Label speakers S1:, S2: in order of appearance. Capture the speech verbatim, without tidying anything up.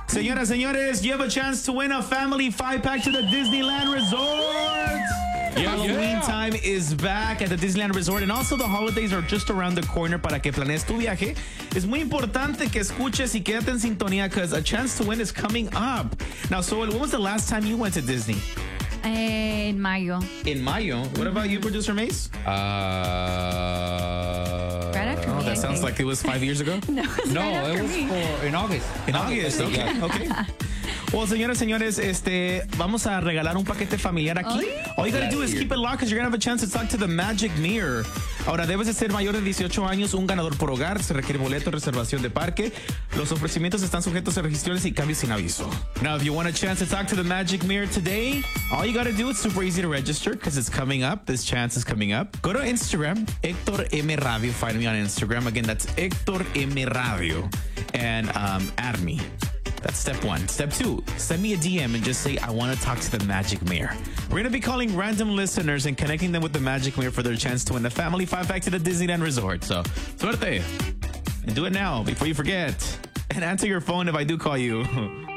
S1: Señoras, señores, you have a chance to win a family five-pack to the Disneyland Resort.
S2: Yeah,
S1: Halloween
S2: yeah.
S1: time is back at the Disneyland Resort, and also the holidays are just around the corner. Para que planees tu viaje, es muy importante que escuches y quédate en sintonía because a chance to win is coming up. Now, Soel, when was the last time you went to Disney?
S3: En mayo.
S1: In Mayo. What about you, producer Mace?
S2: Uh,
S3: Right after
S1: Oh,
S3: me,
S1: that
S3: I
S1: sounds
S3: think.
S1: like it was five years ago.
S3: No, it's
S2: no,
S3: right after
S2: it was
S3: me.
S2: for in August.
S1: In August, okay, okay. Well, señoras, señores, este, vamos a regalar un paquete familiar aquí. All you gotta do is keep it locked because you're gonna have a chance to talk to the Magic Mirror. Ahora, debes de ser mayor de dieciocho años, un ganador por hogar, se requiere boleto, reservación de parque. Los ofrecimientos están sujetos a registraciones y cambios sin aviso. Now, if you want a chance to talk to the Magic Mirror today, all you gotta do, it's super easy to register because it's coming up. This chance is coming up. Go to Instagram, Hector M. Radio. Find me on Instagram. Again, that's Hector M. Radio. And um, add me. That's step one. Step two, send me a D M and just say, I want to talk to the Magic Mirror. We're going to be calling random listeners and connecting them with the Magic Mirror for their chance to win the family five-pack to the Disneyland Resort. So, suerte. And do it now before you forget. And answer your phone if I do call you.